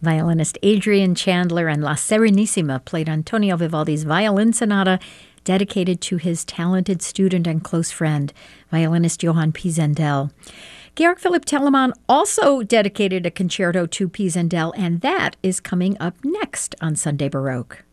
Violinist Adrian Chandler and La Serenissima played Antonio Vivaldi's violin sonata dedicated to his talented student and close friend, violinist Johann Pisendel. Georg Philipp Telemann also dedicated a concerto to Pisendel, and that is coming up next on Sunday Baroque.